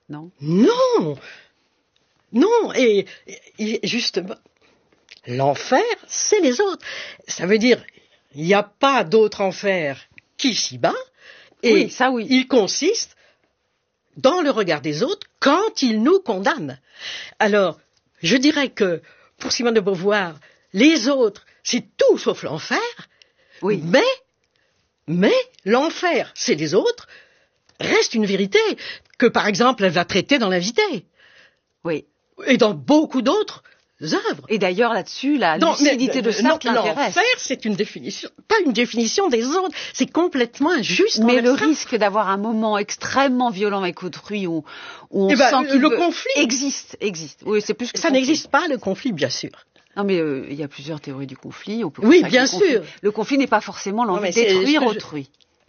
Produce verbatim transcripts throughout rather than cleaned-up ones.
non ? Non, non, et, et justement, l'enfer, c'est les autres. Ça veut dire, il n'y a pas d'autre enfer qu'ici-bas, et oui, ça, oui. il consiste dans le regard des autres quand ils nous condamnent. Alors, je dirais que, pour Simone de Beauvoir, les autres, c'est tout sauf l'enfer, oui. mais, mais l'enfer, c'est les autres, reste une vérité que, par exemple, elle va traiter dans L'Invité. Oui. Et dans beaucoup d'autres œuvres. Et d'ailleurs, là-dessus, la non, lucidité mais, de Sartre non, l'intéresse. L'enfer, c'est une définition, pas une définition des autres. C'est complètement injuste. Mais le ça. risque d'avoir un moment extrêmement violent avec autrui où, où on eh ben, sent qu'il le veut... conflit existe, existe. Oui, c'est plus que ça conflit. n'existe pas, le conflit, bien sûr. Non, mais euh, il y a plusieurs théories du conflit. On peut oui, bien le sûr. Conflit. Le conflit n'est pas forcément l'envie de détruire autrui.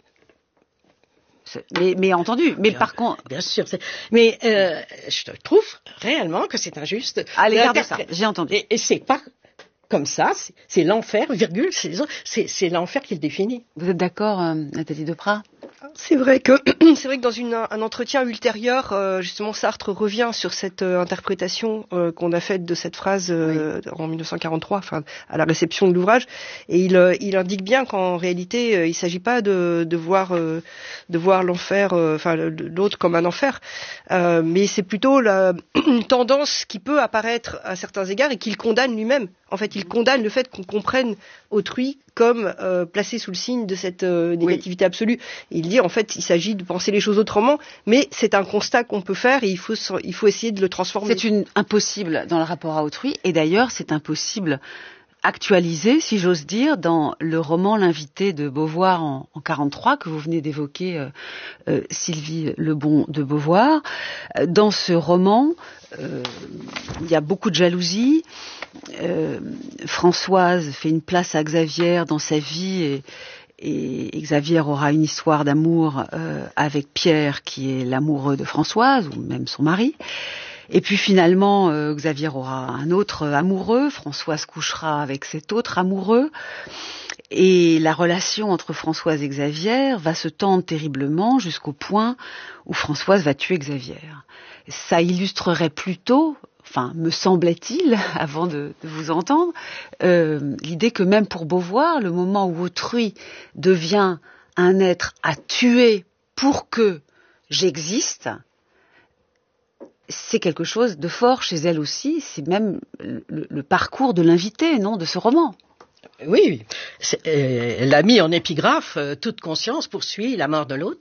Je... Mais, mais entendu, mais bien, par contre... Bien sûr, c'est... mais euh, je trouve réellement que c'est injuste. À l'égard de ça, j'ai entendu. Et, et c'est pas comme ça, c'est, c'est l'enfer, virgule, c'est, les autres, c'est, c'est l'enfer qui le définit. Vous êtes d'accord, euh, Nathalie Deprat ? C'est vrai que c'est vrai que dans une, un entretien ultérieur, euh, justement, Sartre revient sur cette euh, interprétation euh, qu'on a faite de cette phrase euh, oui. en dix-neuf cent quarante-trois, enfin à la réception de l'ouvrage, et il, euh, il indique bien qu'en réalité, euh, il s'agit pas de, de voir euh, de voir l'enfer, euh, enfin l'autre comme un enfer, euh, mais c'est plutôt la, une tendance qui peut apparaître à certains égards et qu'il condamne lui-même. En fait, il condamne le fait qu'on comprenne autrui comme euh, placé sous le signe de cette euh, négativité oui. absolue. Et il dit, en fait, il s'agit de penser les choses autrement, mais c'est un constat qu'on peut faire et il faut, il faut essayer de le transformer. C'est une impossible dans le rapport à autrui, et d'ailleurs, c'est impossible actualisé, si j'ose dire, dans le roman L'Invité de Beauvoir en, en quarante-trois, que vous venez d'évoquer, euh, euh, Sylvie Lebon de Beauvoir. Dans ce roman, euh, il y a beaucoup de jalousie. Euh, Françoise fait une place à Xavier dans sa vie et, et Xavier aura une histoire d'amour euh, avec Pierre qui est l'amoureux de Françoise ou même son mari. Et puis finalement, euh, Xavier aura un autre amoureux, Françoise couchera avec cet autre amoureux, et la relation entre Françoise et Xavier va se tendre terriblement jusqu'au point où Françoise va tuer Xavier. Ça illustrerait plutôt, enfin, me semblait-il, avant de, de vous entendre, euh, l'idée que même pour Beauvoir, le moment où autrui devient un être à tuer pour que j'existe, c'est quelque chose de fort chez elle aussi. C'est même le, le parcours de l'invité, non, de ce roman. Oui, c'est, euh, elle a mis en épigraphe euh, toute conscience poursuit la mort de l'autre.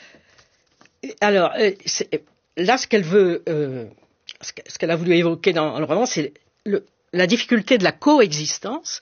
Alors, euh, c'est, là, ce qu'elle veut, euh, ce, que, ce qu'elle a voulu évoquer dans le roman, c'est le, la difficulté de la coexistence.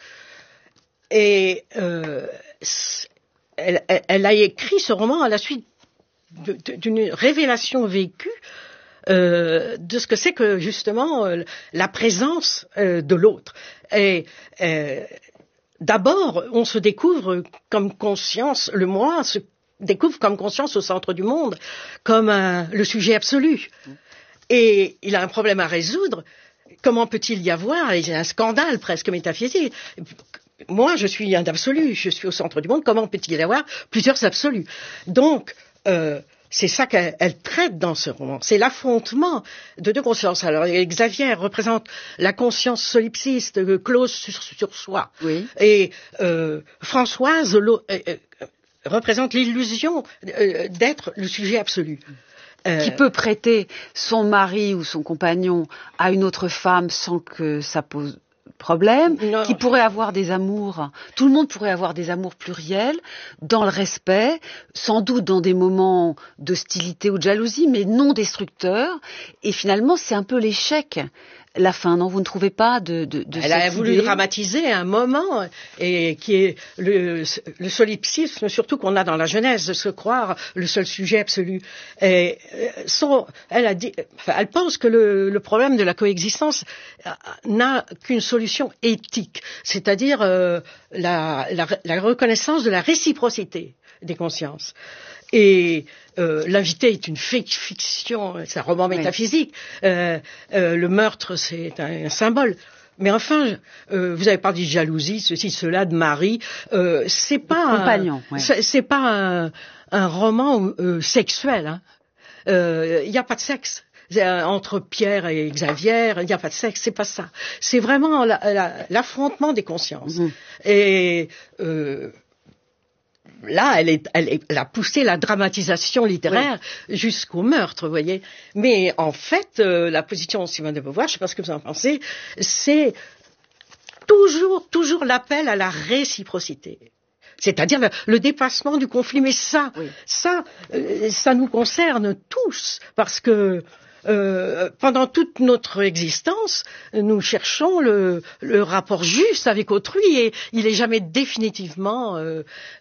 Et euh, elle, elle, elle a écrit ce roman à la suite de, de, d'une révélation vécue Euh, de ce que c'est que justement euh, la présence euh, de l'autre. Et euh, d'abord, on se découvre comme conscience, le moi se découvre comme conscience au centre du monde, comme un, le sujet absolu. Et il a un problème à résoudre. Comment peut-il y avoir, il y a un scandale presque métaphysique. Moi, je suis un absolu, je suis au centre du monde, comment peut-il y avoir plusieurs absolus? Donc, euh, c'est ça qu'elle elle traite dans ce roman. C'est l'affrontement de deux consciences. Alors, Xavier représente la conscience solipsiste, close sur, sur soi. Oui. Et euh, Françoise euh, euh, représente l'illusion euh, d'être le sujet absolu. Euh, qui peut prêter son mari ou son compagnon à une autre femme sans que ça pose problème, non. Qui pourrait avoir des amours, tout le monde pourrait avoir des amours pluriels, dans le respect, sans doute dans des moments d'hostilité ou de jalousie, mais non destructeurs, et finalement c'est un peu l'échec, la fin, non? Vous ne trouvez pas de, de, de Elle a voulu idée dramatiser un moment, et qui est le, le solipsisme, surtout qu'on a dans la Genèse, de se croire le seul sujet absolu. Et son, elle a dit, enfin, elle pense que le, le problème de la coexistence n'a qu'une solution éthique, c'est-à-dire euh, la, la, la reconnaissance de la réciprocité des consciences. Et euh, l'invité est une fiction, c'est un roman oui. métaphysique. Euh, euh, le meurtre, c'est un, un symbole. Mais enfin, euh, vous avez parlé de jalousie, ceci, cela, de mari. Euh, c'est pas compagnon. Un, ouais. c'est, c'est pas un, un roman euh, sexuel. Hein. euh, il n'y a pas de sexe. Entre Pierre et Xavier, il n'y a pas de sexe, c'est pas ça. C'est vraiment la, la, l'affrontement des consciences. Mmh. Et euh, là, elle, est, elle, est, elle a poussé la dramatisation littéraire oui. jusqu'au meurtre, vous voyez. Mais en fait, euh, la position de Simone de Beauvoir, je ne sais pas ce que vous en pensez, c'est toujours, toujours l'appel à la réciprocité. C'est-à-dire le, le dépassement du conflit. Mais ça, oui. ça, euh, ça nous concerne tous, parce que Euh, pendant toute notre existence, nous cherchons le, le rapport juste avec autrui et il n'est jamais définitivement euh,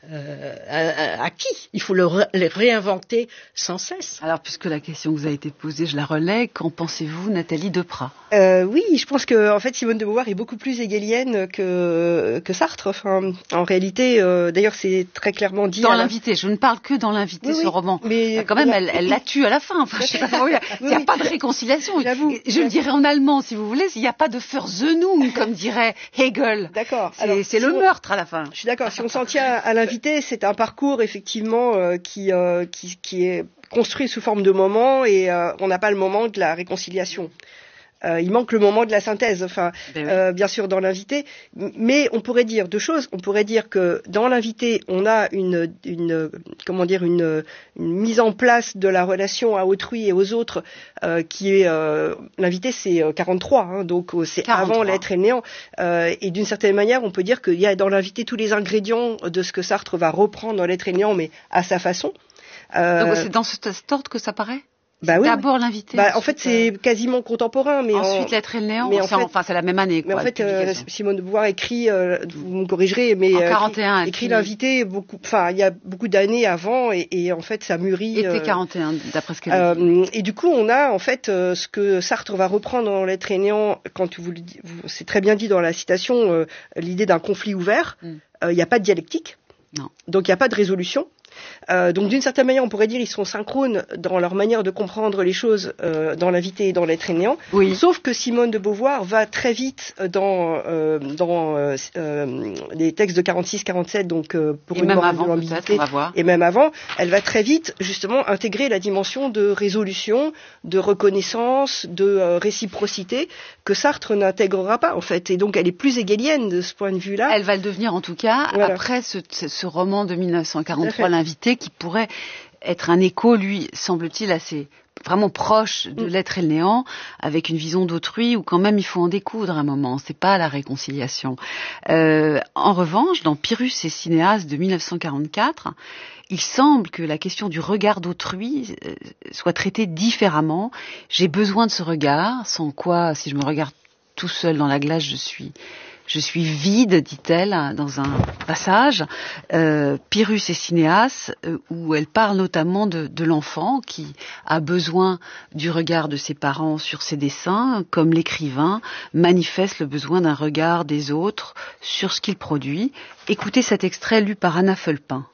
euh, acquis. Il faut le, ré, le réinventer sans cesse. Alors, puisque la question vous a été posée, je la relais. Qu'en pensez-vous, Nathalie Deprat ? euh, Oui, je pense que en fait, Simone de Beauvoir est beaucoup plus hégélienne que, que Sartre. Enfin, en réalité, euh, d'ailleurs, c'est très clairement dit. Dans l'invité, je ne parle que dans l'invité, oui, ce oui, roman. Mais quand même, elle, elle la tue à la fin. Enfin, je sais pas comment il n'y a, a pas de réconciliation. J'avoue. Je le dirais en allemand, si vous voulez, il n'y a pas de Versöhnung, comme dirait Hegel. D'accord. C'est, Alors, c'est si le on... meurtre à la fin. Je suis d'accord. Si on s'en tient à l'invité, c'est un parcours effectivement euh, qui, euh, qui qui est construit sous forme de moments et euh, on n'a pas le moment de la réconciliation. Euh, il manque le moment de la synthèse, enfin, ben oui. euh, bien sûr dans l'invité, mais on pourrait dire deux choses. On pourrait dire que dans l'invité, on a une, une comment dire, une, une mise en place de la relation à autrui et aux autres, euh, qui est euh, l'invité, c'est quarante-trois, hein, donc c'est quarante-trois. Avant l'être et le néant. Euh, et d'une certaine manière, on peut dire qu'il y a dans l'invité tous les ingrédients de ce que Sartre va reprendre dans l'être et le néant, mais à sa façon. Euh, donc c'est dans cet ordre que ça paraît. Bah oui, d'abord l'invité. Bah, en fait, c'est euh... quasiment contemporain, mais ensuite en... l'être et le néant. Mais en fait, enfin, c'est la même année. Mais quoi, en fait, euh, Simone de Beauvoir écrit, euh, vous me corrigerez, mais en quarante et un, écrit, écrit l'invité beaucoup. Enfin, il y a beaucoup d'années avant, et, et en fait, ça mûrit. Était euh... quarante et un, d'après ce qu'elle euh, dit. Et du coup, on a en fait euh, ce que Sartre va reprendre dans l'être et le néant. Quand vous, vous c'est très bien dit dans la citation, euh, l'idée d'un conflit ouvert. Il mm. n'y euh, a pas de dialectique. Non. Donc il n'y a pas de résolution. Euh, donc d'une certaine manière, on pourrait dire ils sont synchrones dans leur manière de comprendre les choses euh, dans l'invité et dans l'être et néant. Oui. Sauf que Simone de Beauvoir va très vite dans euh, dans euh, euh, les textes de quarante-six quarante-sept, donc euh, pour et une même morale avant, de l'ambiguïté, on va voir. Et même avant, elle va très vite justement intégrer la dimension de résolution, de reconnaissance, de euh, réciprocité que Sartre n'intégrera pas en fait. Et donc elle est plus hégélienne de ce point de vue-là. Elle va le devenir en tout cas voilà. après ce, ce roman de mille neuf cent quarante-trois, l'invité, qui pourrait être un écho, lui, semble-t-il, assez vraiment proche de l'être et le néant, avec une vision d'autrui où quand même il faut en découdre un moment. C'est pas la réconciliation. Euh, en revanche, dans Pyrrhus et Cinéas de mille neuf cent quarante-quatre, il semble que la question du regard d'autrui euh, soit traitée différemment. J'ai besoin de ce regard, sans quoi, si je me regarde tout seul dans la glace, je suis Je suis vide, dit-elle, dans un passage, euh, Pyrrhus et Cinéas, euh, où elle parle notamment de, de l'enfant qui a besoin du regard de ses parents sur ses dessins, comme l'écrivain manifeste le besoin d'un regard des autres sur ce qu'il produit. Écoutez cet extrait lu par Anna Fulpin.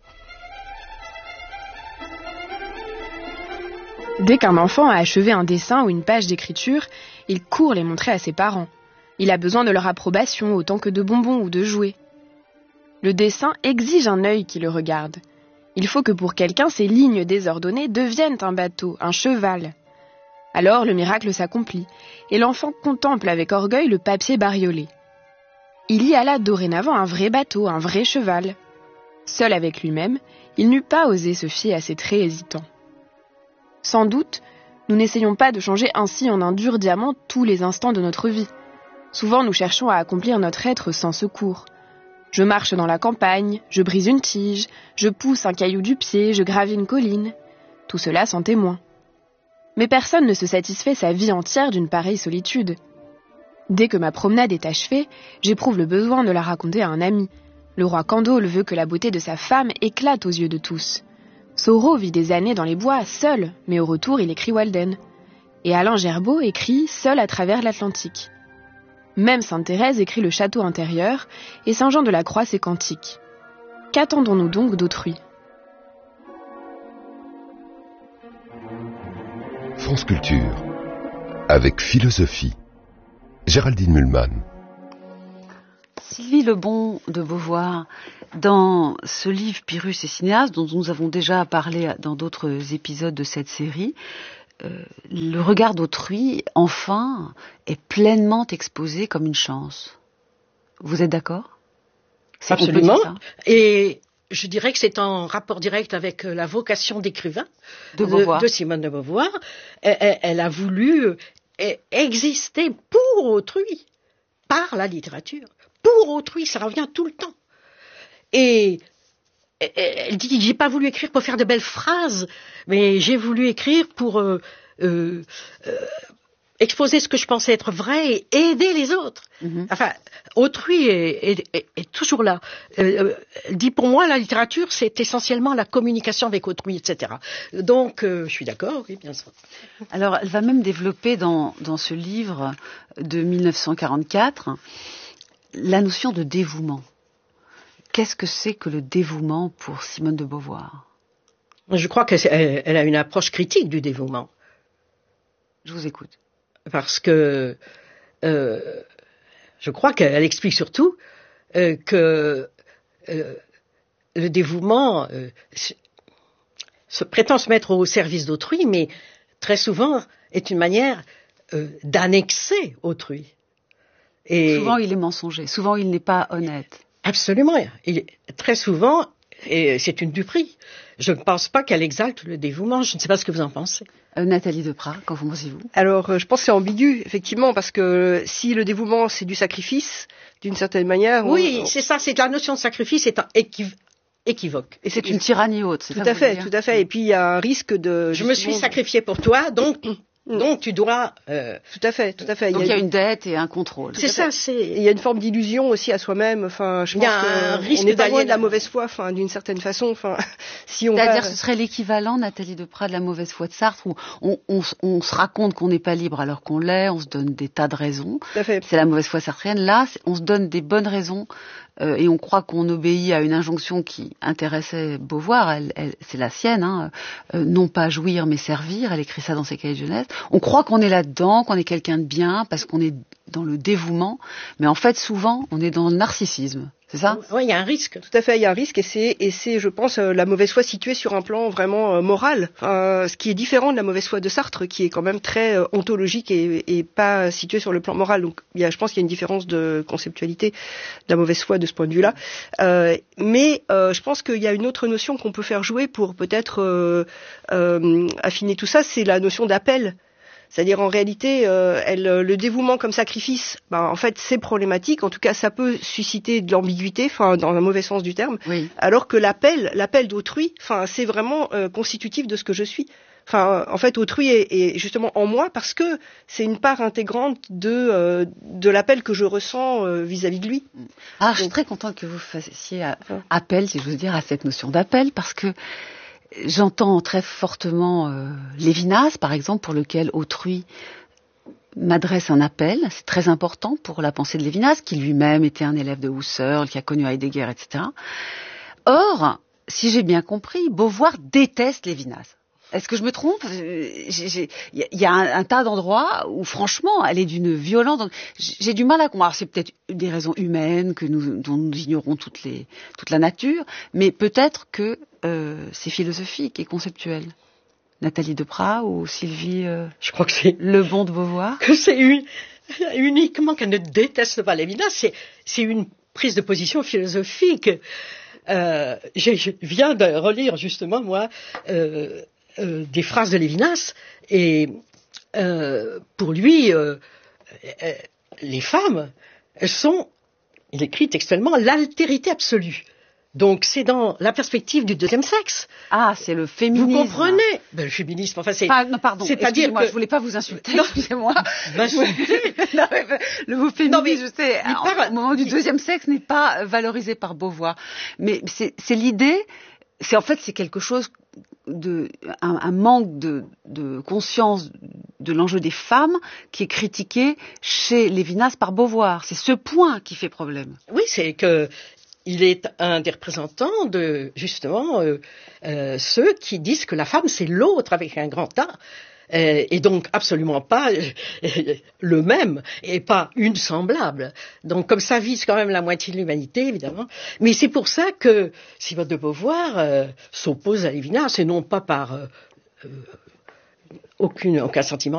Dès qu'un enfant a achevé un dessin ou une page d'écriture, il court les montrer à ses parents. Il a besoin de leur approbation autant que de bonbons ou de jouets. Le dessin exige un œil qui le regarde. Il faut que pour quelqu'un, ces lignes désordonnées deviennent un bateau, un cheval. Alors le miracle s'accomplit, et l'enfant contemple avec orgueil le papier bariolé. Il y a là dorénavant un vrai bateau, un vrai cheval. Seul avec lui-même, il n'eût pas osé se fier à ses traits hésitants. Sans doute, nous n'essayons pas de changer ainsi en un dur diamant tous les instants de notre vie. Souvent, nous cherchons à accomplir notre être sans secours. Je marche dans la campagne, je brise une tige, je pousse un caillou du pied, je gravis une colline. Tout cela sans témoin. Mais personne ne se satisfait sa vie entière d'une pareille solitude. Dès que ma promenade est achevée, j'éprouve le besoin de la raconter à un ami. Le roi Candole veut que la beauté de sa femme éclate aux yeux de tous. Soro vit des années dans les bois, seul, mais au retour il écrit Walden. Et Alain Gerbaud écrit Seul à travers l'Atlantique. Même Sainte Thérèse écrit le château intérieur, et Saint Jean de la Croix ses cantiques. Qu'attendons-nous donc d'autrui ? France Culture, avec philosophie. Géraldine Mühlmann. Sylvie Lebon de Beauvoir, dans ce livre Pyrrhus et cinéaste, dont nous avons déjà parlé dans d'autres épisodes de cette série, euh, le regard d'autrui, enfin, est pleinement exposé comme une chance. Vous êtes d'accord? C'est Absolument. Et je dirais que c'est en rapport direct avec la vocation d'écrivain de, de, de Simone de Beauvoir. Elle, elle a voulu exister pour autrui, par la littérature. Pour autrui, ça revient tout le temps. Et elle dit, j'ai pas voulu écrire pour faire de belles phrases, mais j'ai voulu écrire pour euh, euh, euh, exposer ce que je pensais être vrai et aider les autres. Mm-hmm. Enfin, autrui est, est, est, est toujours là. Euh, elle dit, pour moi, la littérature, c'est essentiellement la communication avec autrui, et cetera. Donc, euh, je suis d'accord, oui, bien sûr. Alors, elle va même développer dans, dans ce livre de mille neuf cent quarante-quatre la notion de dévouement. Qu'est-ce que c'est que le dévouement pour Simone de Beauvoir? Je crois qu'elle elle a une approche critique du dévouement. Je vous écoute. Parce que euh, je crois qu'elle explique surtout euh, que euh, le dévouement euh, se prétend se mettre au service d'autrui, mais très souvent est une manière euh, d'annexer autrui. Et souvent il est mensonger, souvent il n'est pas honnête. Absolument, il, très souvent, et c'est une duperie. Je ne pense pas qu'elle exalte le dévouement, je ne sais pas ce que vous en pensez. Euh, Nathalie Deprat, qu'en pensez-vous? Alors, euh, je pense que c'est ambigu, effectivement, parce que si le dévouement c'est du sacrifice, d'une certaine manière... Oui, on... c'est ça, c'est la notion de sacrifice est équiv... équivoque. Et c'est une tyrannie haute, c'est tout à fait, tout à fait. Et puis il y a un risque de... Je me suis sacrifiée pour toi, donc... Donc tu dois... Euh... Tout à fait, tout à fait. Donc il y a, il y a une dette et un contrôle. C'est ça, c'est... Il y a une forme d'illusion aussi à soi-même. Enfin, je il y pense a un que risque on n'est pas loin de la mauvaise foi, enfin, d'une certaine façon. Enfin, si on C'est-à-dire va... ce serait l'équivalent, Nathalie Deprat, de la mauvaise foi de Sartre, où on, on, on se raconte qu'on n'est pas libre alors qu'on l'est, on se donne des tas de raisons. Tout à fait. C'est la mauvaise foi sartrienne. Là, on se donne des bonnes raisons euh, et on croit qu'on obéit à une injonction qui intéressait Beauvoir. Elle, elle, c'est la sienne, hein, euh, non pas jouir mais servir. Elle écrit ça dans ses cahiers de jeunesse. On croit qu'on est là-dedans, qu'on est quelqu'un de bien parce qu'on est dans le dévouement, mais en fait souvent on est dans le narcissisme. C'est ça? Oui, il y a un risque. Tout à fait, il y a un risque et c'est, et c'est, je pense, euh, la mauvaise foi située sur un plan vraiment euh, moral, euh, ce qui est différent de la mauvaise foi de Sartre, qui est quand même très euh, ontologique et, et pas située sur le plan moral. Donc, il y a, je pense qu'il y a une différence de conceptualité de la mauvaise foi de ce point de vue-là. Euh, mais euh, je pense qu'il y a une autre notion qu'on peut faire jouer pour peut-être euh, euh, affiner tout ça, c'est la notion d'appel. C'est-à-dire en réalité, euh, elle, le dévouement comme sacrifice, ben, en fait, c'est problématique. En tout cas, ça peut susciter de l'ambiguïté, enfin, dans le mauvais sens du terme. Oui. Alors que l'appel, l'appel d'autrui, enfin, c'est vraiment euh, constitutif de ce que je suis. Enfin, en fait, autrui est, est justement en moi parce que c'est une part intégrante de euh, de l'appel que je ressens euh, vis-à-vis de lui. Ah, Donc, je suis très contente que vous fassiez euh, appel, si je veux dire, à cette notion d'appel, parce que j'entends très fortement euh, Lévinas, par exemple, pour lequel autrui m'adresse un appel. C'est très important pour la pensée de Lévinas, qui lui-même était un élève de Husserl, qui a connu Heidegger, et cetera. Or, si j'ai bien compris, Beauvoir déteste Lévinas. Est-ce que je me trompe? Il y a un, un tas d'endroits où, franchement, elle est d'une violence. J'ai du mal à comprendre. C'est peut-être des raisons humaines que nous, dont nous ignorons toutes les, toute la nature, mais peut-être que euh, c'est philosophique et conceptuel. Nathalie Deprat ou Sylvie euh, Je crois que c'est Lebon de Beauvoir. Que c'est une, uniquement qu'elle ne déteste pas Lévinas. C'est, c'est une prise de position philosophique. Euh, je, je viens de relire justement moi. Euh, Euh, des phrases de Lévinas et euh, pour lui euh, euh, les femmes elles sont, il écrit textuellement, l'altérité absolue. Donc c'est dans la perspective du deuxième sexe. Ah, c'est le féminisme. Vous comprenez? Ben, le féminisme, enfin c'est. Ah, non, pardon. C'est-à-dire que je voulais pas vous insulter. Excusez-moi. M'insulter. Non, mais, le mot féminisme, non, mais, je sais, parle, au moment du deuxième sexe n'est pas valorisé par Beauvoir. Mais c'est, c'est l'idée. C'est en fait c'est quelque chose de un, un manque de, de conscience de l'enjeu des femmes qui est critiqué chez Lévinas par Beauvoir. C'est ce point qui fait problème. Oui, c'est que il est un des représentants de justement euh, euh, ceux qui disent que la femme c'est l'autre avec un grand A. euh, et donc absolument pas euh, le même, et pas une semblable. Donc comme ça vise quand même la moitié de l'humanité, évidemment. Mais c'est pour ça que Simone de Beauvoir euh, s'oppose à Lévinas, et non pas par euh, euh, aucune, aucun sentiment